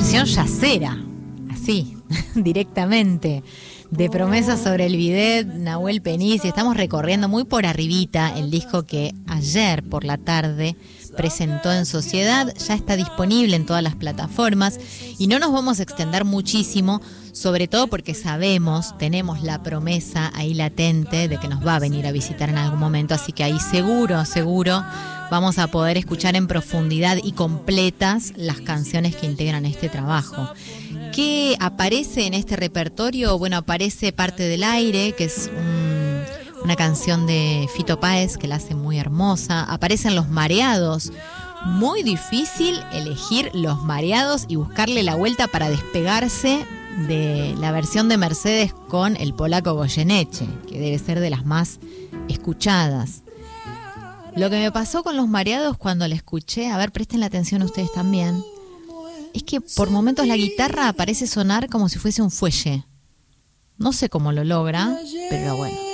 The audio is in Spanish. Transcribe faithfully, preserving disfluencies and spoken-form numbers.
versión yacera, así, directamente, de Promesas sobre el bidet, Nahuel Penís, y estamos recorriendo muy por arribita el disco que ayer por la tarde presentó en Sociedad. Ya está disponible en todas las plataformas y no nos vamos a extender muchísimo, sobre todo porque sabemos, tenemos la promesa ahí latente de que nos va a venir a visitar en algún momento, así que ahí seguro, seguro vamos a poder escuchar en profundidad y completas las canciones que integran este trabajo. ¿Qué aparece en este repertorio? Bueno, aparece Parte del Aire, que es un, una canción de Fito Páez que la hace muy hermosa. Aparecen Los Mareados. Muy difícil elegir Los Mareados y buscarle la vuelta para despegarse de la versión de Mercedes con el polaco Goyeneche, que debe ser de las más escuchadas. Lo que me pasó con Los Mareados cuando la escuché, a ver, presten la atención ustedes también, es que por momentos la guitarra parece sonar como si fuese un fuelle. No sé cómo lo logra, pero bueno.